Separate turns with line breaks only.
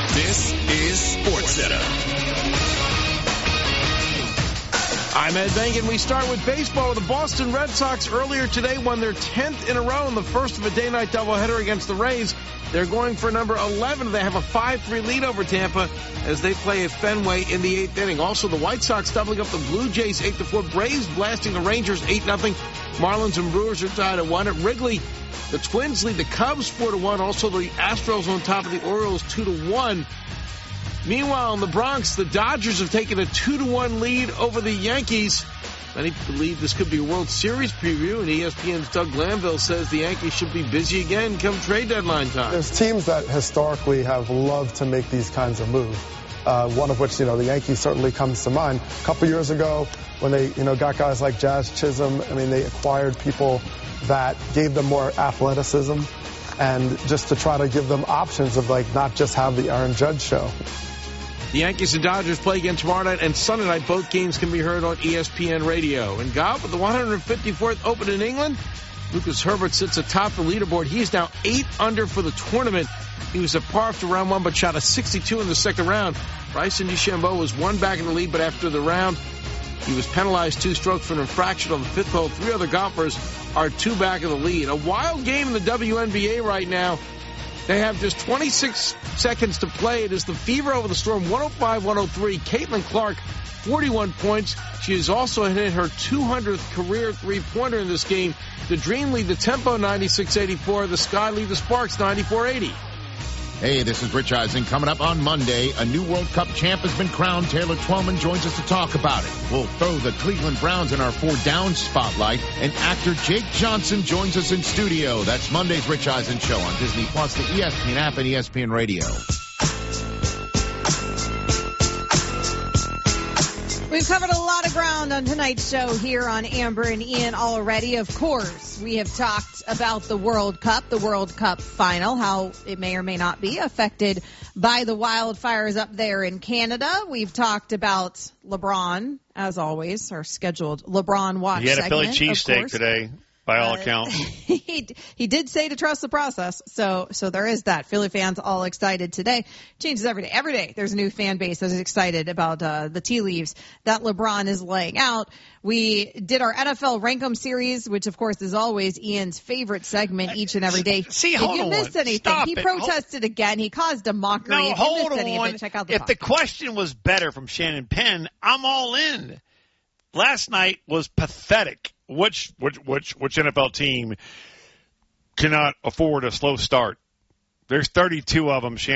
This is SportsCenter.
I'm Ed Bengen. We start with baseball. The Boston Red Sox earlier today won their 10th in a row in the first of a day-night doubleheader against the Rays. They're going for number 11. They have a 5-3 lead over Tampa as they play at Fenway in the 8th inning. Also, the White Sox doubling up the Blue Jays 8-4. Braves blasting the Rangers 8-0. Marlins and Brewers are tied at 1. At Wrigley, the Twins lead the Cubs 4-1. Also, the Astros on top of the Orioles 2-1. Meanwhile, in the Bronx, the Dodgers have taken a 2-1 lead over the Yankees. Many believe this could be a World Series preview, and ESPN's Doug Glanville says the Yankees should be busy again come trade deadline time.
There's teams that historically have loved to make these kinds of moves. One of which, the Yankees certainly comes to mind. A couple years ago, when they, got guys like Jazz Chisholm, they acquired people that gave them more athleticism, and just to try to give them options of not just have the Aaron Judge show.
The Yankees and Dodgers play again tomorrow night and Sunday night. Both games can be heard on ESPN Radio. In golf, at the 154th Open in England, Lucas Herbert sits atop the leaderboard. He is now 8 under for the tournament. He was at par after round 1, but shot a 62 in the second round. Bryson DeChambeau was 1 back in the lead, but after the round, he was penalized 2 strokes for an infraction on the 5th hole. 3 other golfers are 2 back in the lead. A wild game in the WNBA right now. They have just 26 seconds to play. It is the Fever over the Storm, 105-103. Caitlin Clark, 41 points. She has also hit her 200th career three-pointer in this game. The Dream lead the Tempo, 96-84. The Sky lead the Sparks, 94-80.
Hey, this is Rich Eisen. Coming up on Monday, a new World Cup champ has been crowned. Taylor Twellman joins us to talk about it. We'll throw the Cleveland Browns in our 4 down spotlight. And actor Jake Johnson joins us in studio. That's Monday's Rich Eisen Show on Disney Plus, the ESPN app, and ESPN Radio.
We've covered a lot of ground on tonight's show here on Amber and Ian already. Of course, we have talked about the World Cup final, how it may or may not be affected by the wildfires up there in Canada. We've talked about LeBron, as always, our scheduled LeBron watch segment.
He had a Philly cheesesteak today, by all accounts.
He did say to trust the process, so there is that. Philly fans all excited today. Changes every day. Every day there's a new fan base that is excited about the tea leaves that LeBron is laying out. We did our NFL Rankum series, which, of course, is always Ian's favorite segment each and every day.
See,
if you missed anything, he protested again. He caused a mockery.
No,
if you
hold
missed any
on.
of it, check out the
If
podcast.
the question was better from Shannon Penn, I'm all in. Last night was pathetic. Which NFL team cannot afford a slow start? There's 32 of them, Shannon.